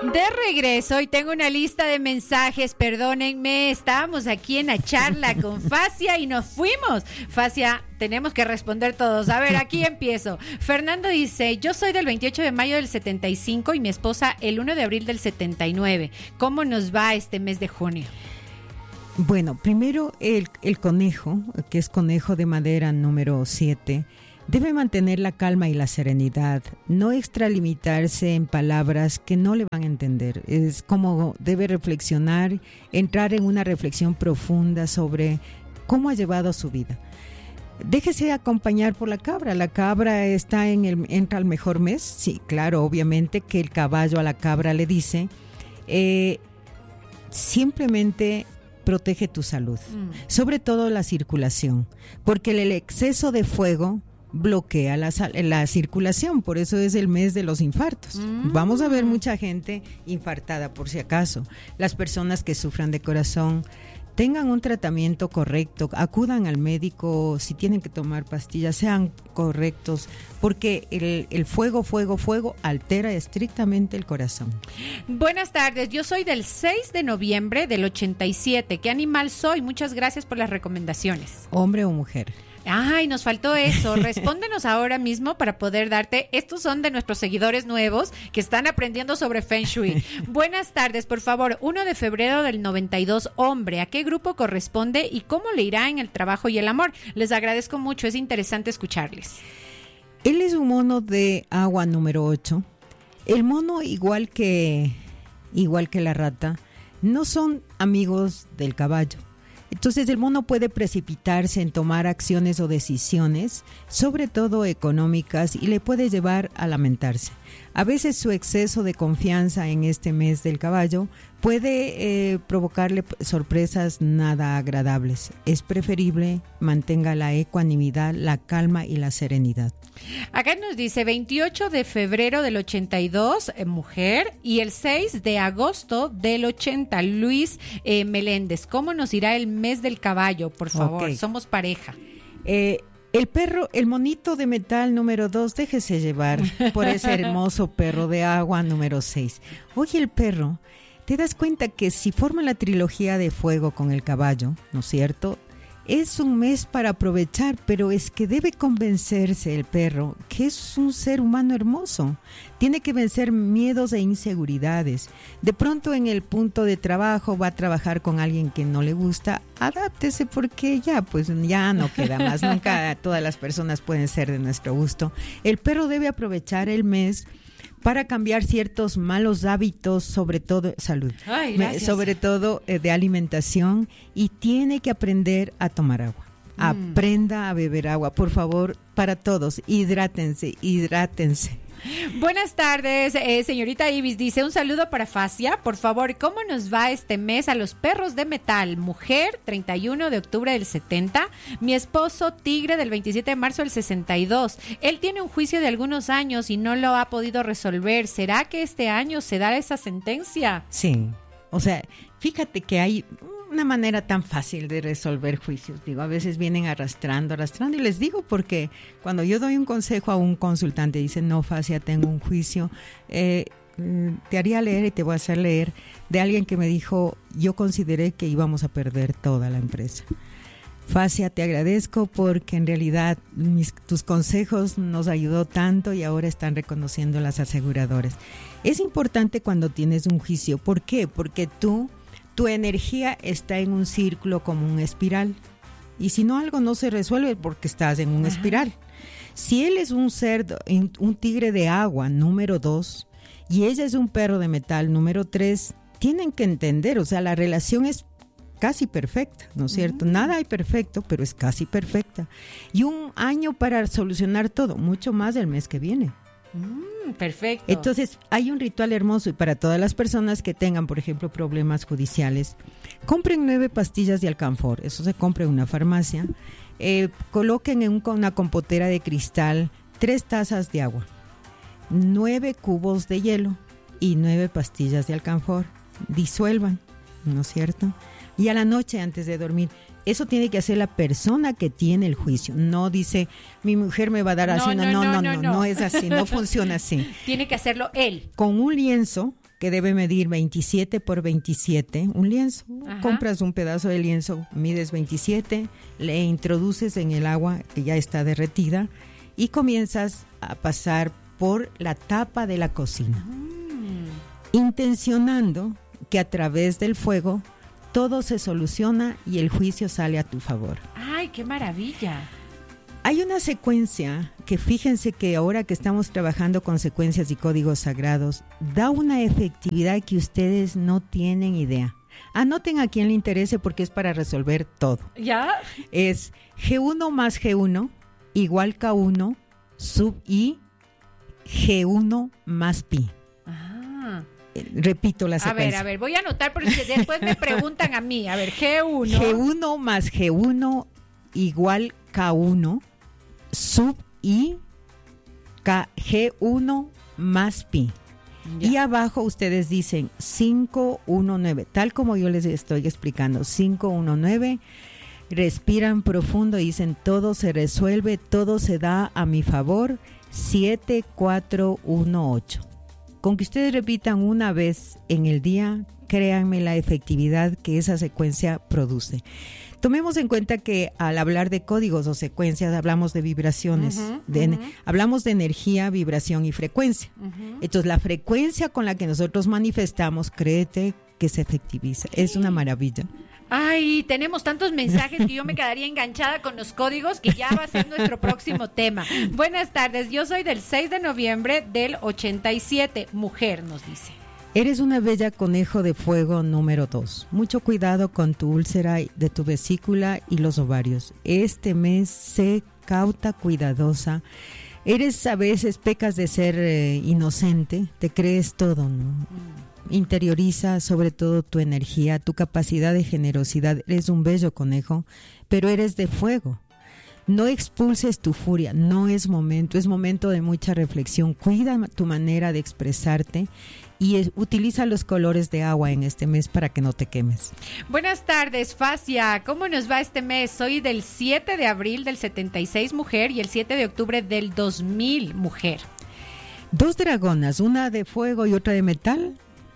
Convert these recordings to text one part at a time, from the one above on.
De regreso y tengo una lista de mensajes, perdónenme, estábamos aquí en la charla con Facia y nos fuimos. Facia, tenemos que responder todos. A ver, aquí empiezo. Fernando dice, yo soy del 28 de mayo del 75 y mi esposa el 1 de abril del 79. ¿Cómo nos va este mes de junio? Bueno, primero el conejo, que es conejo de madera número 7, debe mantener la calma y la serenidad, no extralimitarse en palabras que no le van a entender. Es como debe reflexionar, entrar en una reflexión profunda sobre cómo ha llevado su vida. Déjese acompañar por la cabra. La cabra entra al mejor mes. Sí, claro, obviamente que el caballo a la cabra le dice, simplemente protege tu salud, sobre todo la circulación, porque el exceso de fuego bloquea la circulación, por eso es el mes de los infartos. Vamos a ver mucha gente infartada, por si acaso. Las personas que sufran de corazón, tengan un tratamiento correcto, acudan al médico, si tienen que tomar pastillas, sean correctos, porque el fuego altera estrictamente el corazón. Buenas tardes, yo soy del 6 de noviembre del 87. ¿Qué animal soy? Muchas gracias por las recomendaciones. ¿Hombre o mujer? Ay, nos faltó eso. Respóndenos ahora mismo para poder darte. Estos son de nuestros seguidores nuevos que están aprendiendo sobre Feng Shui. Buenas tardes, por favor. 1 de febrero del 92, hombre. ¿A qué grupo corresponde y cómo le irá en el trabajo y el amor? Les agradezco mucho, es interesante escucharles. Él es un mono de agua número 8. El mono, igual que la rata, no son amigos del caballo. Entonces el mono puede precipitarse en tomar acciones o decisiones, sobre todo económicas, y le puede llevar a lamentarse. A veces su exceso de confianza en este mes del caballo puede provocarle sorpresas nada agradables. Es preferible mantenga la ecuanimidad, la calma y la serenidad. Acá nos dice 28 de febrero del 82, mujer, y el 6 de agosto del 80, Luis Meléndez. ¿Cómo nos irá el mes del caballo? Por favor, okay. Somos pareja. El perro, el monito de metal número 2, déjese llevar por ese hermoso perro de agua número 6. Oye, el perro, te das cuenta que si forma la trilogía de fuego con el caballo, ¿no es cierto?, es un mes para aprovechar, pero es que debe convencerse el perro que es un ser humano hermoso. Tiene que vencer miedos e inseguridades. De pronto en el punto de trabajo va a trabajar con alguien que no le gusta. Adáptese porque ya no queda más. Nunca todas las personas pueden ser de nuestro gusto. El perro debe aprovechar el mes para cambiar ciertos malos hábitos, sobre todo salud, sobre todo de alimentación, y tiene que aprender a tomar agua. Aprenda a beber agua, por favor, para todos, hidrátense. Buenas tardes, señorita Ibis dice, un saludo para Facia, por favor, ¿cómo nos va este mes a los perros de metal? Mujer, 31 de octubre del 70, mi esposo tigre del 27 de marzo del 62, él tiene un juicio de algunos años y no lo ha podido resolver, ¿será que este año se dará esa sentencia? Sí, o sea, fíjate que hay una manera tan fácil de resolver juicios. Digo, a veces vienen arrastrando, y les digo porque cuando yo doy un consejo a un consultante, dice, no, Facia, tengo un juicio, te haría leer y te voy a hacer leer de alguien que me dijo, yo consideré que íbamos a perder toda la empresa. Facia, te agradezco porque en realidad tus consejos nos ayudó tanto y ahora están reconociendo las aseguradoras. Es importante cuando tienes un juicio. ¿Por qué? Porque tu energía está en un círculo como un espiral. Y si no, algo no se resuelve porque estás en un espiral. Si él es un cerdo, un tigre de agua número 2 y ella es un perro de metal número 3, tienen que entender, o sea, la relación es casi perfecta, ¿no es cierto? Nada hay perfecto, pero es casi perfecta. Y un año para solucionar todo, mucho más el mes que viene. Perfecto. Entonces hay un ritual hermoso y para todas las personas que tengan, por ejemplo, problemas judiciales, compren 9 pastillas de alcanfor, eso se compra en una farmacia, coloquen en una compotera de cristal 3 tazas de agua, 9 cubos de hielo y 9 pastillas de alcanfor, disuelvan, ¿no es cierto? Y a la noche antes de dormir, eso tiene que hacer la persona que tiene el juicio. No dice, mi mujer me va a dar así. No es así, no funciona así. Tiene que hacerlo él. Con un lienzo que debe medir 27 por 27, un lienzo. Ajá. Compras un pedazo de lienzo, mides 27, le introduces en el agua que ya está derretida y comienzas a pasar por la tapa de la cocina, intencionando que a través del fuego todo se soluciona y el juicio sale a tu favor. ¡Ay, qué maravilla! Hay una secuencia que fíjense que ahora que estamos trabajando con secuencias y códigos sagrados, da una efectividad que ustedes no tienen idea. Anoten a quien le interese porque es para resolver todo. ¿Ya? Es G1 más G1 igual K1 sub I G1 más pi. Ah. Repito la secuencia. A ver, voy a anotar porque después me preguntan a mí. A ver, G1. G1 más G1 igual K1 sub I G1 más pi. Ya. Y abajo ustedes dicen 519, tal como yo les estoy explicando, 519, respiran profundo y dicen todo se resuelve, todo se da a mi favor, 7418. Con que ustedes repitan una vez en el día, créanme la efectividad que esa secuencia produce. Tomemos en cuenta que al hablar de códigos o secuencias hablamos de vibraciones, hablamos de energía, vibración y frecuencia. Entonces la frecuencia con la que nosotros manifestamos, créete que se efectiviza. Es una maravilla. Ay, tenemos tantos mensajes que yo me quedaría enganchada con los códigos, que ya va a ser nuestro próximo tema. Buenas tardes, yo soy del 6 de noviembre del 87, mujer, nos dice. Eres una bella conejo de fuego número 2. Mucho cuidado con tu úlcera de tu vesícula y los ovarios. Este mes sé cauta, cuidadosa. Eres a veces, pecas de ser inocente, te crees todo, ¿no? Interioriza sobre todo tu energía, tu capacidad de generosidad. Eres un bello conejo, pero eres de fuego. No expulses tu furia, no es momento de mucha reflexión. Cuida tu manera de expresarte y utiliza los colores de agua en este mes para que no te quemes. Buenas tardes, Facia. ¿Cómo nos va este mes? Soy del 7 de abril del 76, mujer, y el 7 de octubre del 2000, mujer. 2 dragonas, una de fuego y otra de metal.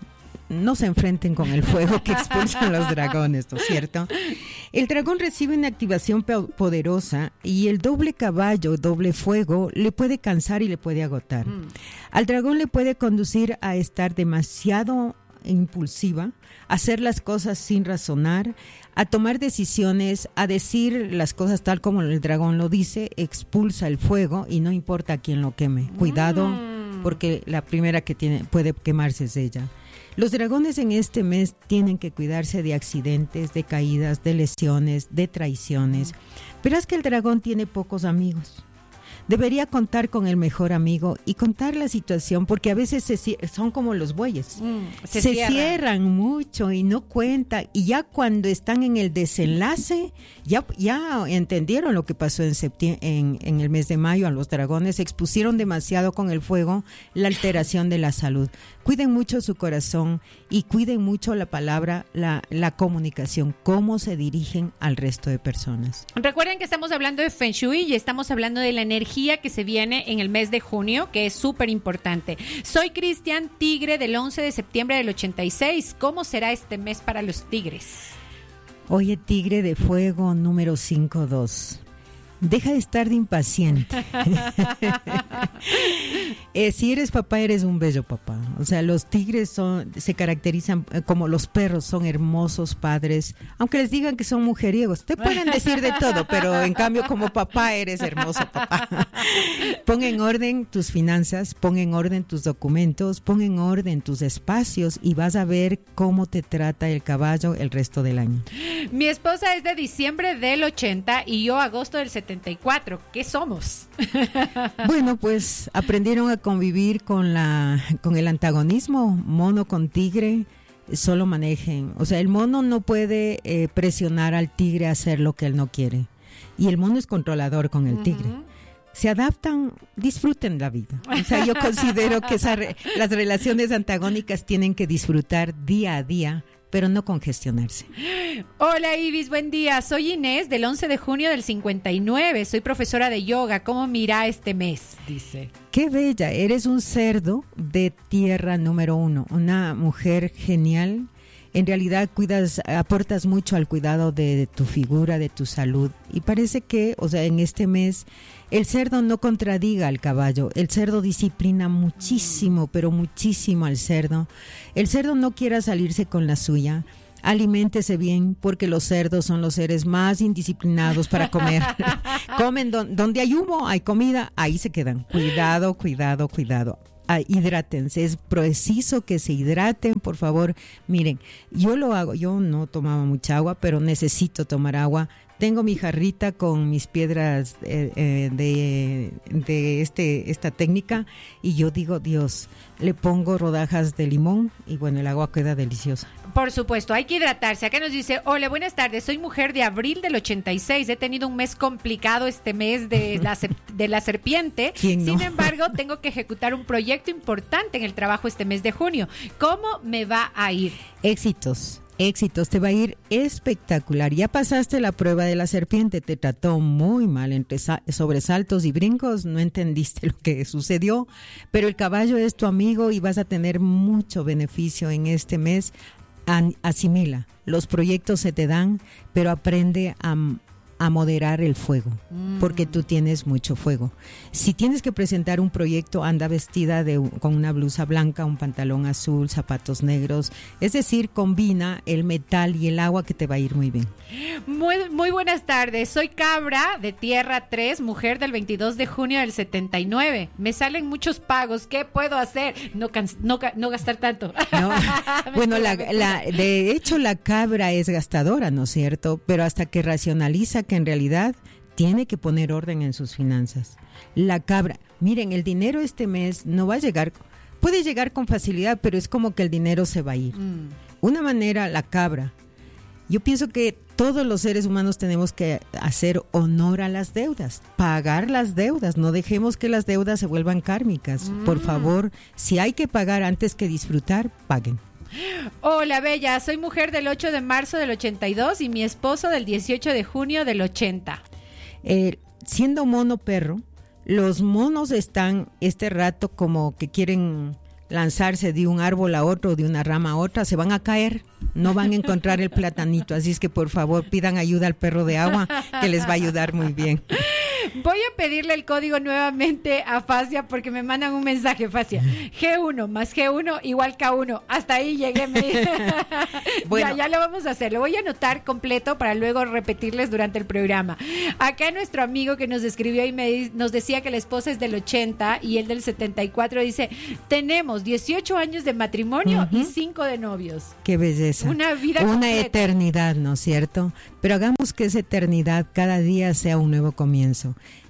No se enfrenten con el fuego que expulsan los dragones, ¿no es cierto? El dragón recibe una activación poderosa y el doble caballo, doble fuego, le puede cansar y le puede agotar. Al dragón le puede conducir a estar demasiado impulsiva, a hacer las cosas sin razonar, a tomar decisiones, a decir las cosas tal como el dragón lo dice, expulsa el fuego y no importa a quién lo queme. Cuidado, porque la primera que puede quemarse es ella. Los dragones en este mes tienen que cuidarse de accidentes, de caídas, de lesiones, de traiciones. Verás que el dragón tiene pocos amigos. Debería contar con el mejor amigo y contar la situación, porque a veces son como los bueyes. Se cierran mucho y no cuentan. Y ya cuando están en el desenlace, ya entendieron lo que pasó en el mes de mayo. A los dragones se expusieron demasiado con el fuego, la alteración de la salud. Cuiden mucho su corazón y cuiden mucho la palabra, la comunicación, cómo se dirigen al resto de personas. Recuerden que estamos hablando de Feng Shui y estamos hablando de la energía que se viene en el mes de junio, que es súper importante. Soy Cristian, tigre del 11 de septiembre del 86. ¿Cómo será este mes para los tigres? Oye, tigre de fuego número 52. Deja de estar de impaciente. Si eres papá, eres un bello papá. O sea, los tigres se caracterizan como los perros, son hermosos padres. Aunque les digan que son mujeriegos, te pueden decir de todo, pero en cambio como papá eres hermoso papá. Pon en orden tus finanzas, pon en orden tus documentos, pon en orden tus espacios y vas a ver cómo te trata el caballo el resto del año. Mi esposa es de diciembre del 80 y yo agosto del 74. ¿Qué somos? Bueno, pues aprendieron a convivir con el antagonismo. Mono con tigre, solo manejen. O sea, el mono no puede presionar al tigre a hacer lo que él no quiere. Y el mono es controlador con el tigre. Se adaptan, disfruten la vida. O sea, yo considero que las relaciones antagónicas tienen que disfrutar día a día, pero no congestionarse. Hola Ibis, buen día. Soy Inés del 11 de junio del 59. Soy profesora de yoga. ¿Cómo mira este mes? Dice. Qué bella, eres un cerdo de tierra número 1, una mujer genial. En realidad aportas mucho al cuidado de tu figura, de tu salud. Y parece que, en este mes, el cerdo no contradiga al caballo. El cerdo disciplina muchísimo, pero muchísimo al cerdo. El cerdo no quiera salirse con la suya. Aliméntese bien, porque los cerdos son los seres más indisciplinados para comer. Comen donde hay humo, hay comida, ahí se quedan. Cuidado, cuidado, cuidado. Hidrátense, es preciso que se hidraten, por favor. Miren, yo lo hago, yo no tomaba mucha agua, pero necesito tomar agua. Tengo mi jarrita con mis piedras de esta técnica y yo digo, Dios, le pongo rodajas de limón y bueno, el agua queda deliciosa. Por supuesto, hay que hidratarse. Acá nos dice, hola, buenas tardes, soy mujer de abril del 86, he tenido un mes complicado este mes de la serpiente. ¿Quién no? Sin embargo, tengo que ejecutar un proyecto importante en el trabajo este mes de junio. ¿Cómo me va a ir? Éxitos, te va a ir espectacular. Ya pasaste la prueba de la serpiente, te trató muy mal, entre sobresaltos y brincos, no entendiste lo que sucedió, pero el caballo es tu amigo y vas a tener mucho beneficio en este mes. Asimila, los proyectos se te dan, pero aprende a moderar el fuego, porque tú tienes mucho fuego. Si tienes que presentar un proyecto, anda vestida con una blusa blanca, un pantalón azul, zapatos negros, es decir, combina el metal y el agua que te va a ir muy bien. Muy buenas tardes, soy Cabra de Tierra 3, mujer del 22 de junio del 79. Me salen muchos pagos, ¿qué puedo hacer? No gastar tanto. No. Bueno, de hecho la cabra es gastadora, ¿no es cierto? Pero hasta que racionaliza que en realidad tiene que poner orden en sus finanzas. La cabra, miren, el dinero este mes no va a llegar, puede llegar con facilidad, pero es como que el dinero se va a ir. Una manera, la cabra, yo pienso que todos los seres humanos tenemos que hacer honor a las deudas, pagar las deudas, no dejemos que las deudas se vuelvan kármicas. Por favor, si hay que pagar antes que disfrutar, paguen. Hola Bella, soy mujer del 8 de marzo del 82 y mi esposo del 18 de junio del 80. Siendo mono perro, los monos están este rato como que quieren lanzarse de un árbol a otro, de una rama a otra, se van a caer, no van a encontrar el platanito, así es que por favor pidan ayuda al perro de agua que les va a ayudar muy bien. Voy a pedirle el código nuevamente a Facia porque me mandan un mensaje, Facia. G1 más G1 igual K1. Hasta ahí llegué. Bueno. Ya lo vamos a hacer. Lo voy a anotar completo para luego repetirles durante el programa. Acá nuestro amigo que nos escribió y nos decía que la esposa es del 80 y él del 74 dice, tenemos 18 años de matrimonio y 5 de novios. Qué belleza. Una vida completa. Una eternidad, ¿no es cierto? Pero hagamos que esa eternidad cada día sea un nuevo comienzo.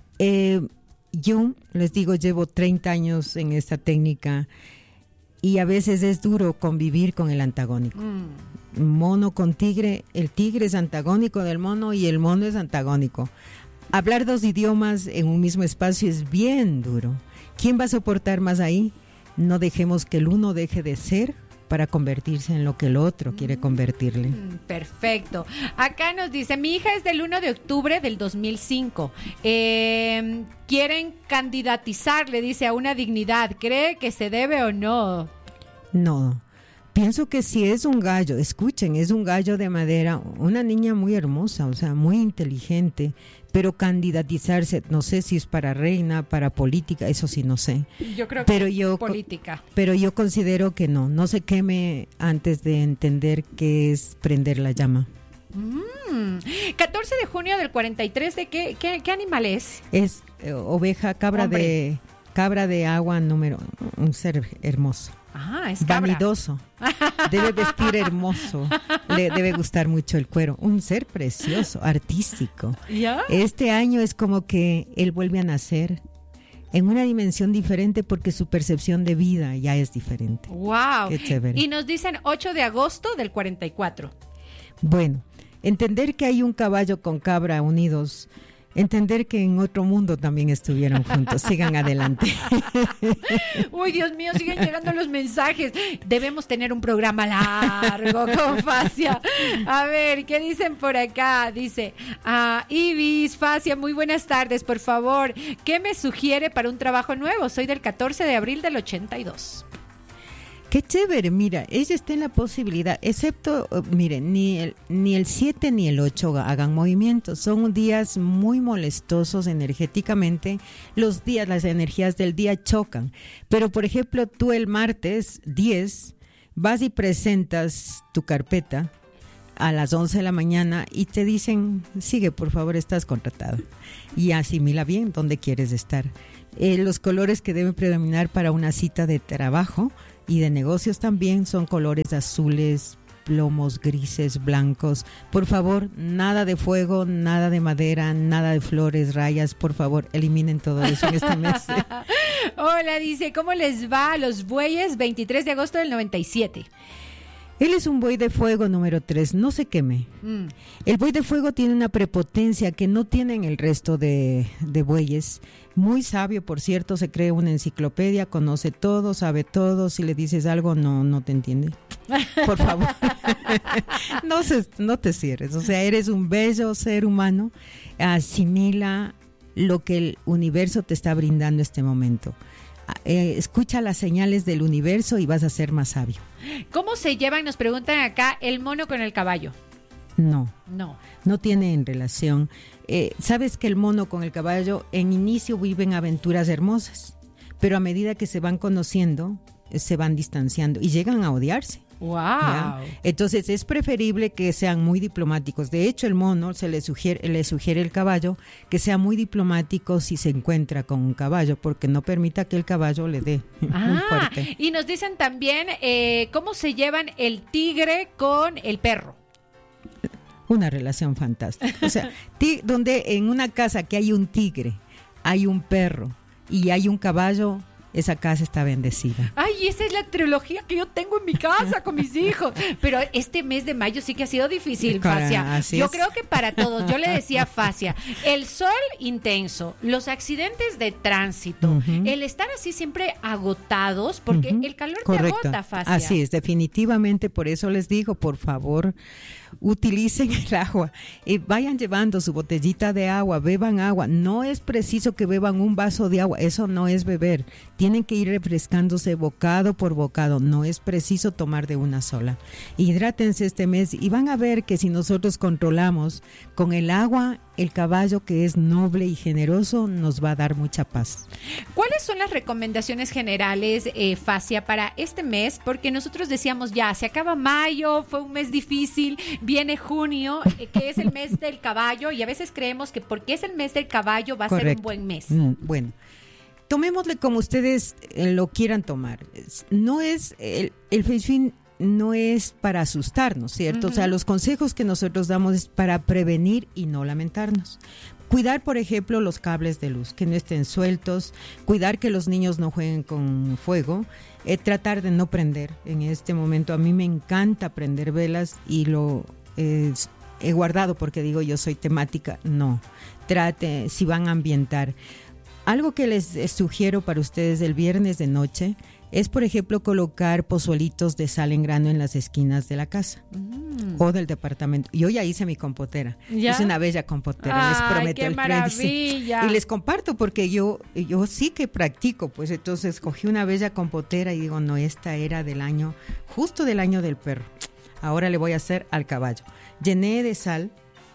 Yo les digo, llevo 30 años en esta técnica y a veces es duro convivir con el antagónico. Mono con tigre, el tigre es antagónico del mono y el mono es antagónico. Hablar dos idiomas en un mismo espacio es bien duro. ¿Quién va a soportar más ahí? No dejemos que el uno deje de ser para convertirse en lo que el otro quiere convertirle. Perfecto. Acá nos dice, mi hija es del 1 de octubre del 2005. Quieren candidatizarle, dice, a una dignidad. ¿Cree que se debe o no? No. Pienso que si es un gallo, escuchen, es un gallo de madera, una niña muy hermosa, o sea, muy inteligente, pero candidatizarse, no sé si es para reina, para política, eso sí no sé. Yo creo que política. Pero yo considero que no se queme antes de entender qué es prender la llama. 14 de junio del 43, ¿de qué animal es? Es oveja, cabra de agua, un ser hermoso. Es cabra. Vanidoso, debe vestir hermoso, le debe gustar mucho el cuero, un ser precioso, artístico. ¿Ya? Este año es como que él vuelve a nacer en una dimensión diferente porque su percepción de vida ya es diferente. ¡Wow! Qué chévere. Y nos dicen 8 de agosto del 44. Bueno, entender que hay un caballo con cabra unidos entender que en otro mundo también estuvieron juntos. Sigan adelante. Uy, Dios mío, siguen llegando los mensajes. Debemos tener un programa largo con Facia. A ver, ¿qué dicen por acá? Dice, Ibis, Facia, muy buenas tardes, por favor. ¿Qué me sugiere para un trabajo nuevo? Soy del 14 de abril del 82. Qué chévere, mira, ella está en la posibilidad, excepto, miren, ni el 7 ni el 8 hagan movimientos, son días muy molestosos energéticamente, las energías del día chocan, pero por ejemplo tú el martes 10 vas y presentas tu carpeta a las 11 de la mañana y te dicen, sigue por favor, estás contratado y asimila bien dónde quieres estar. Los colores que deben predominar para una cita de trabajo y de negocios también son colores azules, plomos, grises, blancos. Por favor, nada de fuego, nada de madera, nada de flores, rayas. Por favor, eliminen todo eso en este mes. Hola, dice, ¿cómo les va a los bueyes? 23 de agosto del 97. Él es un buey de fuego número 3, no se queme. El buey de fuego tiene una prepotencia que no tienen el resto de bueyes. Muy sabio, por cierto, se cree una enciclopedia, conoce todo, sabe todo. Si le dices algo, no te entiende. Por favor, no te cierres. O sea, eres un bello ser humano. Asimila lo que el universo te está brindando en este momento. Escucha las señales del universo y vas a ser más sabio. ¿Cómo se llevan? Nos preguntan acá, el mono con el caballo. No tienen relación. Sabes que el mono con el caballo en inicio viven aventuras hermosas, pero a medida que se van conociendo, se van distanciando y llegan a odiarse. Wow. ¿Ya? Entonces es preferible que sean muy diplomáticos. De hecho, el mono le sugiere el caballo que sea muy diplomático si se encuentra con un caballo, porque no permita que el caballo le dé muy fuerte. Y nos dicen también cómo se llevan el tigre con el perro. Una relación fantástica. O sea, donde en una casa que hay un tigre, hay un perro y hay un caballo, esa casa está bendecida. Ay, esa es la trilogía que yo tengo en mi casa con mis hijos. Pero este mes de mayo sí que ha sido difícil, Facia. Yo creo que para todos. Yo le decía a Facia, el sol intenso, los accidentes de tránsito, el estar así siempre agotados, porque el calor te agota, Facia. Así es, definitivamente. Por eso les digo, por favor, utilicen el agua, vayan llevando su botellita de agua, beban agua. No es preciso que beban un vaso de agua, eso no es beber. Tienen que ir refrescándose bocado por bocado, no es preciso tomar de una sola. Hidrátense este mes y van a ver que si nosotros controlamos con el agua, el caballo, que es noble y generoso, nos va a dar mucha paz. ¿Cuáles son las recomendaciones generales, Facia, para este mes? Porque nosotros decíamos ya, se acaba mayo, fue un mes difícil, viene junio, que es el mes del caballo, y a veces creemos que porque es el mes del caballo va a ser un buen mes. Bueno, tomémosle como ustedes lo quieran tomar. No es el Feisfín, no es para asustarnos, ¿cierto? O sea, los consejos que nosotros damos es para prevenir y no lamentarnos. Cuidar, por ejemplo, los cables de luz, que no estén sueltos, cuidar que los niños no jueguen con fuego, tratar de no prender. En este momento a mí me encanta prender velas y lo he guardado porque digo yo soy temática. No, trate, si van a ambientar. Algo que les sugiero para ustedes el viernes de noche es, por ejemplo, colocar pozuelitos de sal en grano en las esquinas de la casa o del departamento. Yo ya hice mi compotera. ¿Ya? Es una bella compotera, les prometo. ¡Qué maravilla! Y les comparto porque yo sí que practico, pues entonces cogí una bella compotera y digo, no, esta era del año, justo del año del perro. Ahora le voy a hacer al caballo. Llené de sal,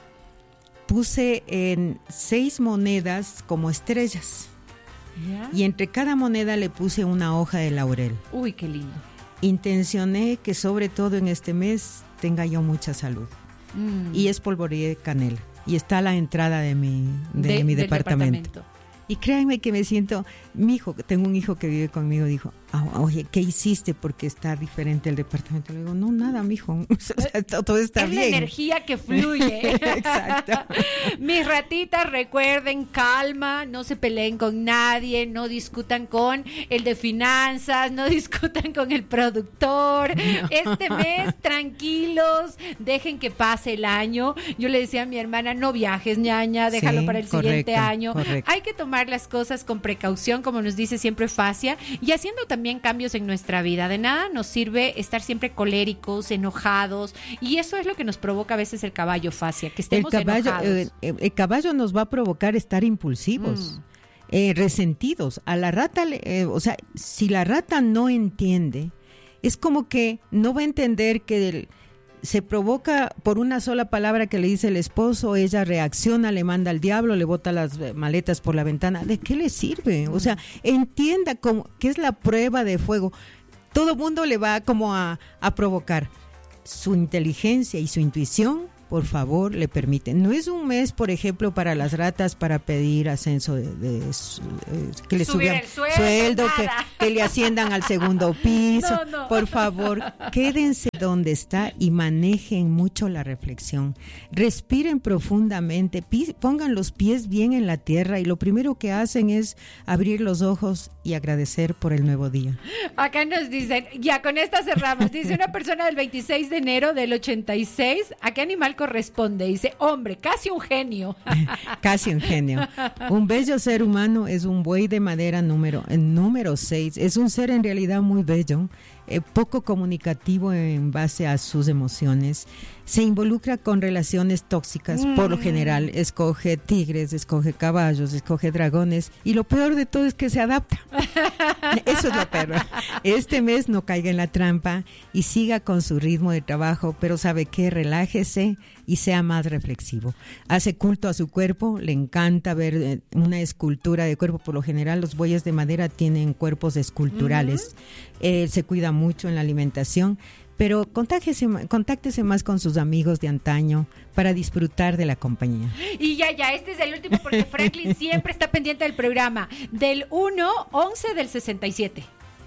puse en 6 monedas como estrellas. ¿Ya? Y entre cada moneda le puse una hoja de laurel. Uy, qué lindo. Intencioné que sobre todo en este mes tenga yo mucha salud. Y espolvoreé canela. Y está a la entrada de mi departamento. Y créanme que me siento, tengo un hijo que vive conmigo, dijo, oye, ¿qué hiciste? Porque está diferente el departamento. Le digo, no, nada, mijo. O sea, todo está bien. Es la energía que fluye. Exacto. Mis ratitas, recuerden, calma, no se peleen con nadie, no discutan con el de finanzas, no discutan con el productor. No. Este mes, tranquilos, dejen que pase el año. Yo le decía a mi hermana, no viajes, ñaña, déjalo para el siguiente año. Correcto. Hay que tomar las cosas con precaución, como nos dice siempre Facia, y haciendo también cambios en nuestra vida. De nada nos sirve estar siempre coléricos, enojados, y eso es lo que nos provoca a veces el caballo, Facia, que estemos enojados. El caballo nos va a provocar estar impulsivos, resentidos. A la rata, o sea, si la rata no entiende, es como que no va a entender que se provoca por una sola palabra que le dice el esposo, ella reacciona, le manda al diablo, le bota las maletas por la ventana. ¿De qué le sirve? O sea, entienda que es la prueba de fuego. Todo mundo le va como a provocar. Su inteligencia y su intuición, por favor, le permiten. No es un mes, por ejemplo, para las ratas para pedir ascenso que le suban el sueldo, que le asciendan al segundo piso. No. Por favor, quédense donde está y manejen mucho la reflexión. Respiren profundamente, pongan los pies bien en la tierra y lo primero que hacen es abrir los ojos y agradecer por el nuevo día. Acá nos dicen, ya con esta cerramos, dice una persona del 26 de enero del 86, ¿a qué animal corresponde? Dice, hombre, casi un genio. Casi un genio. Un bello ser humano es un buey de madera número 6. Es un ser en realidad muy bello, poco comunicativo en base a sus emociones. Se involucra con relaciones tóxicas, por lo general. Escoge tigres, escoge caballos, escoge dragones. Y lo peor de todo es que se adapta. Eso es lo peor. Este mes no caiga en la trampa y siga con su ritmo de trabajo, pero sabe que relájese y sea más reflexivo. Hace culto a su cuerpo, le encanta ver una escultura de cuerpo. Por lo general, los bueyes de madera tienen cuerpos esculturales. Se cuida mucho en la alimentación, pero contáctese más con sus amigos de antaño para disfrutar de la compañía. Y ya, este es el último porque Franklin siempre está pendiente del programa. Del 1-11 del 67.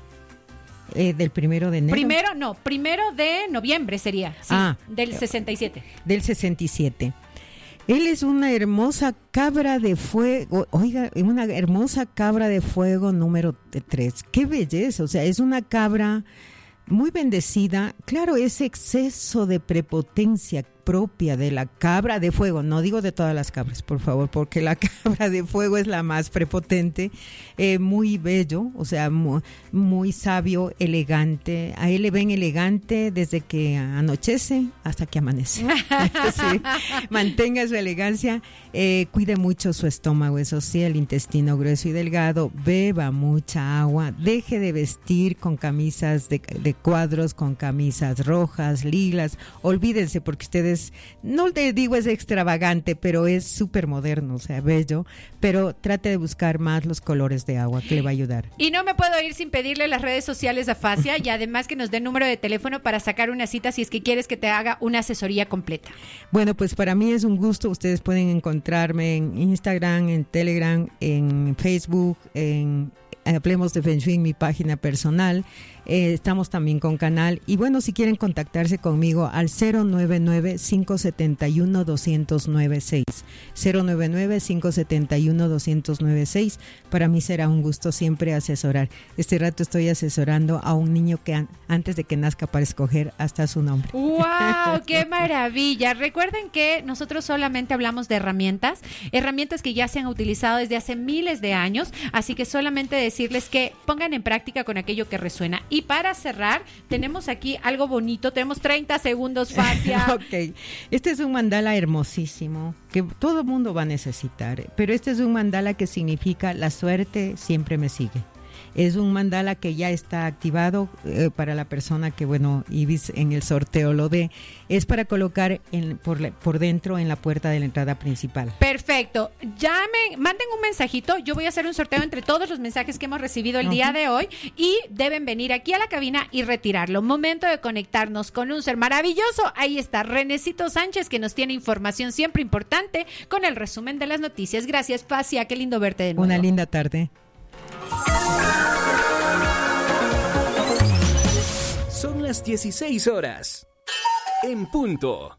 Del 1 de enero. 1 de noviembre sería. Sí, del 67. Del 67. Él es una hermosa cabra de fuego, oiga, una hermosa cabra de fuego número 3. ¡Qué belleza! O sea, es una cabra muy bendecida. Claro, ese exceso de prepotencia propia de la cabra de fuego, no digo de todas las cabras, por favor, porque la cabra de fuego es la más prepotente, muy bello, o sea, muy sabio, elegante. A él le ven elegante desde que anochece hasta que amanece. Sí. Mantenga su elegancia, cuide mucho su estómago, eso sí, el intestino grueso y delgado, beba mucha agua, deje de vestir con camisas de cuadros, con camisas rojas, lilas, olvídense porque ustedes, no le digo es extravagante, pero es súper moderno, o sea, bello, pero trate de buscar más los colores de agua, que le va a ayudar. Y no me puedo ir sin pedirle las redes sociales a Facia y además que nos dé número de teléfono para sacar una cita si es que quieres que te haga una asesoría completa. Bueno, pues para mí es un gusto. Ustedes pueden encontrarme en Instagram, en Telegram, en Facebook, en Hablemos de Feng Shui, en mi página personal. Estamos también con canal. Y bueno, si quieren contactarse conmigo al 099-571-2096. 099-571-2096. Para mí será un gusto siempre asesorar. Este rato estoy asesorando a un niño que antes de que nazca para escoger hasta su nombre. ¡Wow! ¡Qué maravilla! Recuerden que nosotros solamente hablamos de herramientas que ya se han utilizado desde hace miles de años, así que solamente decirles que pongan en práctica con aquello que resuena. Y para cerrar, tenemos aquí algo bonito. Tenemos 30 segundos, Facia. Ok. Este es un mandala hermosísimo que todo el mundo va a necesitar. Pero este es un mandala que significa la suerte siempre me sigue. Es un mandala que ya está activado para la persona que, bueno, Ibis en el sorteo lo ve. Es para colocar por dentro en la puerta de la entrada principal. Perfecto. Llamen, manden un mensajito. Yo voy a hacer un sorteo entre todos los mensajes que hemos recibido el día de hoy y deben venir aquí a la cabina y retirarlo. Momento de conectarnos con un ser maravilloso. Ahí está Renecito Sánchez, que nos tiene información siempre importante con el resumen de las noticias. Gracias, Facia. Qué lindo verte de nuevo. Una linda tarde. las 16 horas. En punto.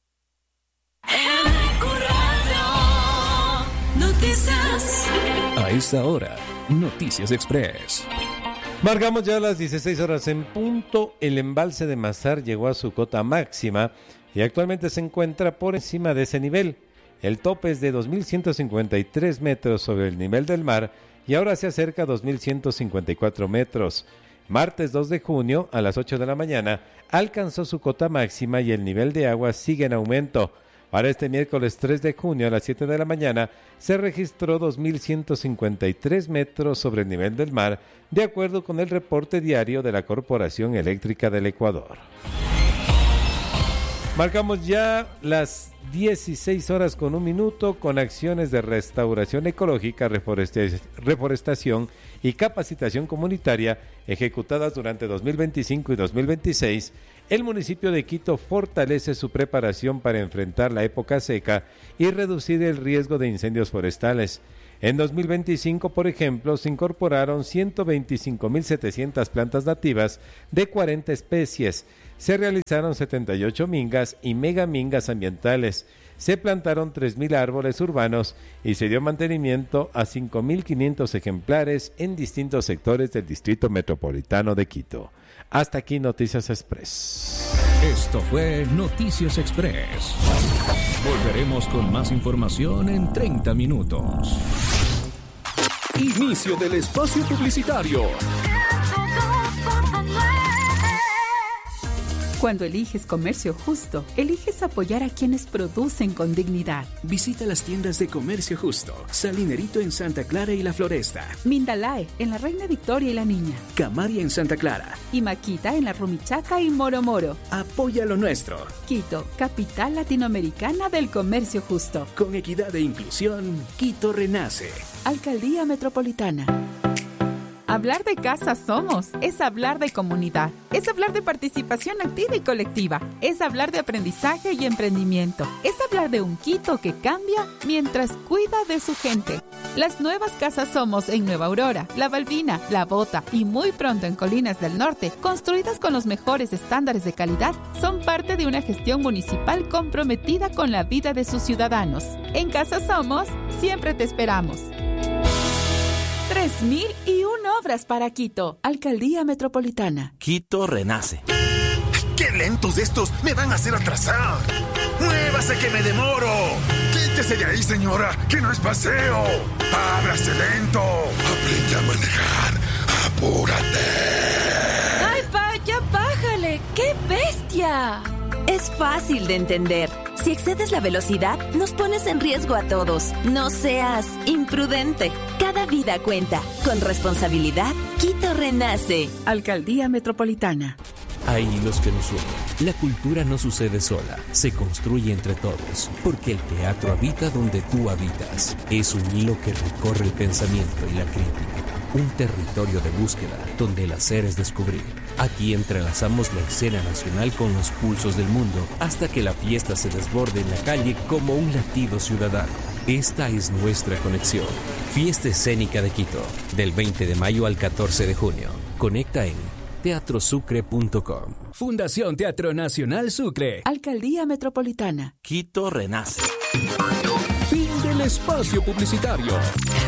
Noticias. A esta hora, Noticias Express. Marcamos ya las 16 horas en punto. El embalse de Mazar llegó a su cota máxima y actualmente se encuentra por encima de ese nivel. El tope es de 2.153 metros sobre el nivel del mar y ahora se acerca a 2.154 metros. Martes 2 de junio, a las 8 de la mañana, alcanzó su cota máxima y el nivel de agua sigue en aumento. Para este miércoles 3 de junio a las 7 de la mañana se registró 2.153 metros sobre el nivel del mar, de acuerdo con el reporte diario de la Corporación Eléctrica del Ecuador. Marcamos ya las 16 horas con 1 minuto con acciones de restauración ecológica, reforestación y capacitación comunitaria ejecutadas durante 2025 y 2026. El municipio de Quito fortalece su preparación para enfrentar la época seca y reducir el riesgo de incendios forestales. En 2025, por ejemplo, se incorporaron 125.700 plantas nativas de 40 especies. Se realizaron 78 mingas y megamingas ambientales. Se plantaron 3.000 árboles urbanos y se dio mantenimiento a 5.500 ejemplares en distintos sectores del Distrito Metropolitano de Quito. Hasta aquí Noticias Express. Esto fue Noticias Express. Volveremos con más información en 30 minutos. Inicio del espacio publicitario. Cuando eliges comercio justo, eliges apoyar a quienes producen con dignidad. Visita las tiendas de Comercio Justo. Salinerito en Santa Clara y La Floresta. Mindalae en la Reina Victoria y la Niña. Camaria en Santa Clara. Y Maquita en la Rumichaca y Moro Moro. Apoya lo nuestro. Quito, capital latinoamericana del comercio justo. Con equidad e inclusión, Quito renace. Alcaldía Metropolitana. Hablar de Casa Somos es hablar de comunidad, es hablar de participación activa y colectiva, es hablar de aprendizaje y emprendimiento, es hablar de un Quito que cambia mientras cuida de su gente. Las nuevas Casas Somos en Nueva Aurora, La Balbina, La Bota y muy pronto en Colinas del Norte, construidas con los mejores estándares de calidad, son parte de una gestión municipal comprometida con la vida de sus ciudadanos. En Casa Somos, siempre te esperamos. 3.001 obras para Quito. Alcaldía Metropolitana. Quito renace. ¡Qué lentos estos! ¡Me van a hacer atrasar! ¡Muévase que me demoro! ¡Quítese de ahí, señora! ¡Que no es paseo! ¡Ábrase lento! ¡Aprende a manejar! ¡Apúrate! ¡Ay, pa! ¡Ya bájale! ¡Qué bestia! Es fácil de entender. Si excedes la velocidad, nos pones en riesgo a todos. No seas imprudente. Cada vida cuenta. Con responsabilidad, Quito renace. Alcaldía Metropolitana. Hay hilos que nos unen. La cultura no sucede sola, se construye entre todos, porque el teatro habita donde tú habitas. Es un hilo que recorre el pensamiento y la crítica. Un territorio de búsqueda donde el hacer es descubrir. Aquí entrelazamos la escena nacional con los pulsos del mundo hasta que la fiesta se desborde en la calle como un latido ciudadano. Esta es nuestra conexión. Fiesta Escénica de Quito, del 20 de mayo al 14 de junio. Conecta en teatrosucre.com. Fundación Teatro Nacional Sucre. Alcaldía Metropolitana. Quito renace. Fin del espacio publicitario.